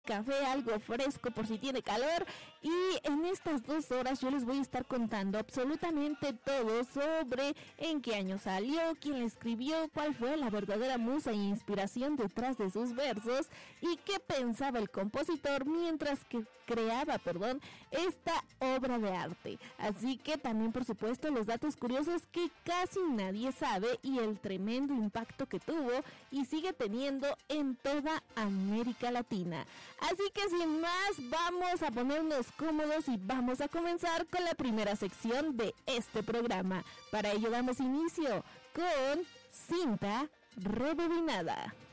café, algo fresco por si tiene calor, y en estas 2 horas yo les voy a estar contando absolutamente todo sobre en qué año salió, quién le escribió, cuál fue la verdadera musa e inspiración detrás de sus versos y qué pensaba el compositor mientras que creaba, esta obra de arte. Así que también, por supuesto, los datos curiosos que casi nadie sabe y el tremendo impacto que tuvo y sigue teniendo en toda América Latina. Así que sin más, vamos a ponernos cómodos y vamos a comenzar con la primera sección de este programa. Para ello damos inicio con Cinta Rebobinada.